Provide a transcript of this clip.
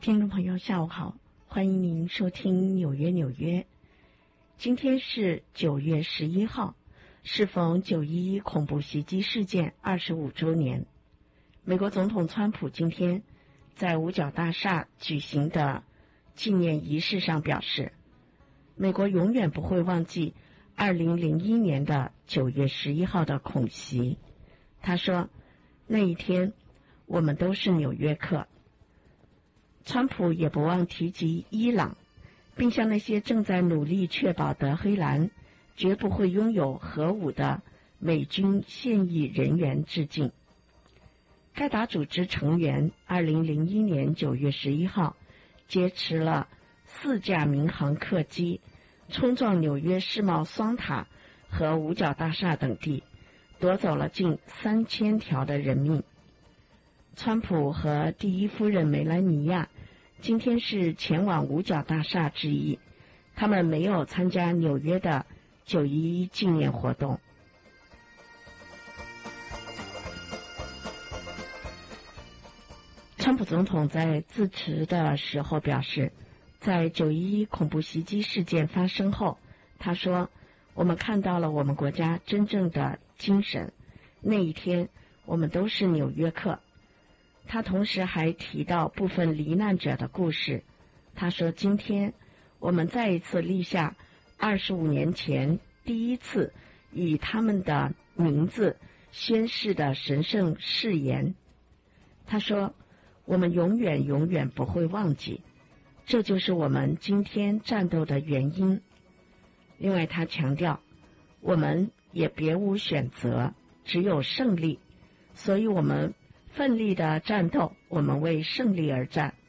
听众朋友下午好，欢迎您收听纽约。今天是9月11号，适逢911恐怖袭击事件25周年。美国总统川普今天在五角大厦举行的纪念仪式上表示，美国永远不会忘记2001年的9月11号的恐袭。他说，那一天我们都是纽约客。川普也不忘提及伊朗，并向那些正在努力确保德黑兰绝不会拥有核武的美军现役人员致敬。盖达组织成员2001年9月11号劫持了4架民航客机，冲撞纽约世贸双塔和五角大厦等地，夺走了近3000条的人命。川普和第一夫人梅兰妮亚今天是前往五角大厦之一，他们没有参加纽约的911纪念活动。川普总统在致辞的时候表示，在911恐怖袭击事件发生后，他说，我们看到了我们国家真正的精神，那一天我们都是纽约客。他同时还提到部分罹难者的故事。他说，今天我们再一次立下25年前第一次以他们的名字宣誓的神圣誓言。他说，我们永远不会忘记，这就是我们今天战斗的原因。另外他强调，我们也别无选择，只有胜利，所以我们奋力的战斗，我们为胜利而战。